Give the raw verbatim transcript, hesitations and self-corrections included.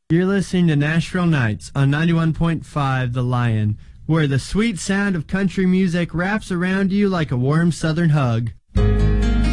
You're listening to Nashville Nights on ninety-one point five The Lion, where the sweet sound of country music wraps around you like a warm southern hug.